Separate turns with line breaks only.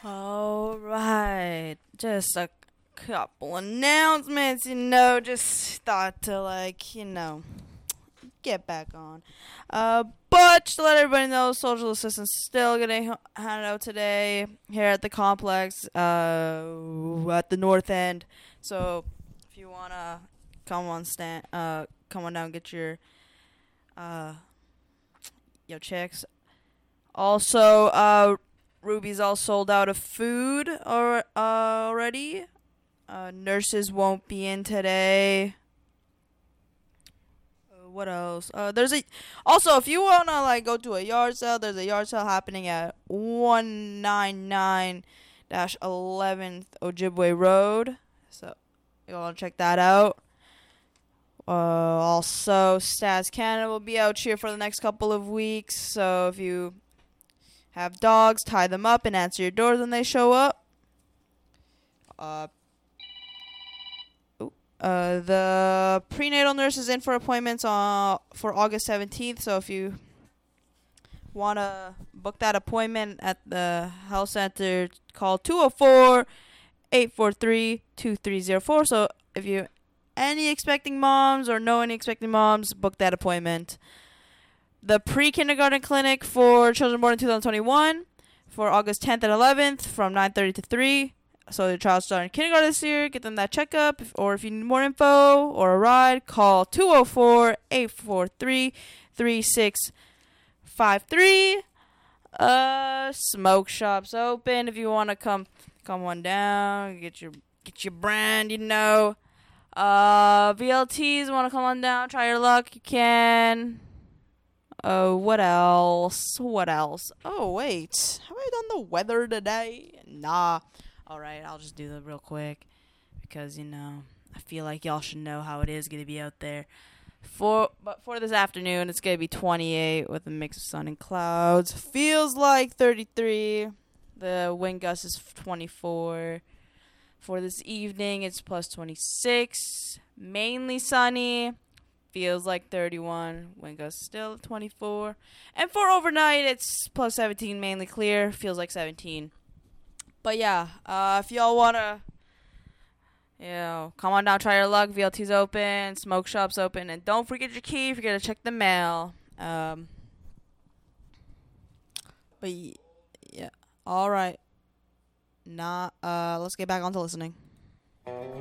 All right, just a couple announcements, just thought to, get back on. But just to let everybody know, social assistance still getting handed out today here at the complex, at the north end. So if you wanna come on come on down and get your checks. Also, Ruby's all sold out of food already. Nurses won't be in today. What else? Also, if you wanna go to a yard sale, there's a yard sale happening at 199-11th Ojibwe Road. So you wanna check that out. Also, Stats Canada will be out here for the next couple of weeks. So if you have dogs, tie them up and answer your doors when they show up. The prenatal nurse is in for appointments for August 17th. So if you want to book that appointment at the health center, call 204-843-2304. So if you any expecting moms or know any expecting moms, book that appointment. The pre-kindergarten clinic for children born in 2021 for August 10th and 11th from 9:30 to 3. So your child's starting kindergarten this year, get them that checkup. Or if you need more info or a ride, call 204-843-3653. Smoke shops open if you want to come on down, get your brand, VLTs want to come on down, try your luck, you can. What else? Oh, wait. Have I done the weather today? Nah. Alright, I'll just do that real quick. Because, I feel like y'all should know how it is going to be out there. For this afternoon, it's going to be 28 with a mix of sun and clouds. Feels like 33. The wind gust is 24. For this evening, it's plus 26. Mainly sunny. Feels like 31. Wind gust still 24. And for overnight, it's plus 17. Mainly clear. Feels like 17. But yeah, if y'all want to, come on down, try your luck. VLT's open. Smoke shop's open. And don't forget your key. Forget to check the mail. But yeah. All right. Let's get back on to listening.